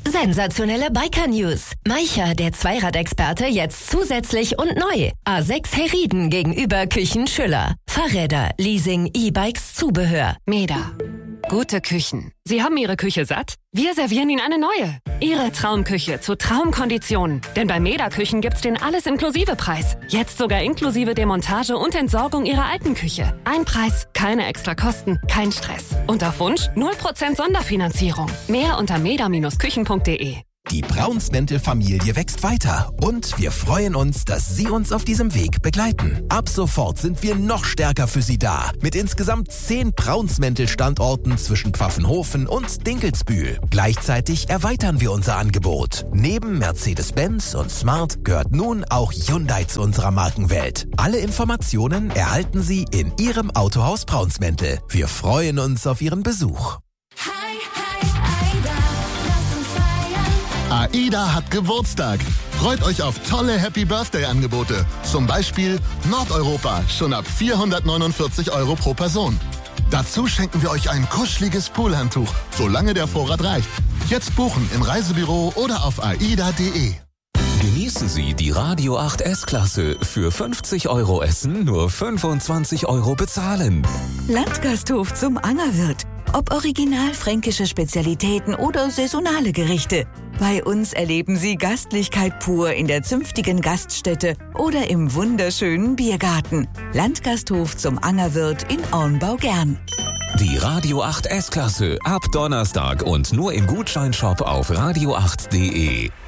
Sensationelle Biker-News. Maicher, der Zweiradexperte, jetzt zusätzlich und neu. A6 Heriden gegenüber Küchen Schüller. Fahrräder, Leasing, E-Bikes, Zubehör. Meda. Gute Küchen. Sie haben Ihre Küche satt? Wir servieren Ihnen eine neue. Ihre Traumküche zu Traumkonditionen. Denn bei Meda Küchen gibt's den Alles-Inklusive-Preis. Jetzt sogar inklusive Demontage und Entsorgung Ihrer alten Küche. Ein Preis, keine extra Kosten, kein Stress. Und auf Wunsch 0% Sonderfinanzierung. Mehr unter meda-küchen.de. Die Braunsmäntel-Familie wächst weiter und wir freuen uns, dass Sie uns auf diesem Weg begleiten. Ab sofort sind wir noch stärker für Sie da. Mit insgesamt 10 Braunsmäntel-Standorten zwischen Pfaffenhofen und Dinkelsbühl. Gleichzeitig erweitern wir unser Angebot. Neben Mercedes-Benz und Smart gehört nun auch Hyundai zu unserer Markenwelt. Alle Informationen erhalten Sie in Ihrem Autohaus Braunsmäntel. Wir freuen uns auf Ihren Besuch. AIDA hat Geburtstag. Freut euch auf tolle Happy-Birthday-Angebote. Zum Beispiel Nordeuropa, schon ab 449 € pro Person. Dazu schenken wir euch ein kuscheliges Poolhandtuch, solange der Vorrat reicht. Jetzt buchen im Reisebüro oder auf aida.de. Genießen Sie die Radio 8 S-Klasse. Für 50 € essen, nur 25 € bezahlen. Landgasthof zum Angerwirt. Ob original fränkische Spezialitäten oder saisonale Gerichte. Bei uns erleben Sie Gastlichkeit pur in der zünftigen Gaststätte oder im wunderschönen Biergarten. Landgasthof zum Angerwirt in Ornbau-Gern. Die Radio 8 S-Klasse ab Donnerstag und nur im Gutscheinshop auf radio8.de.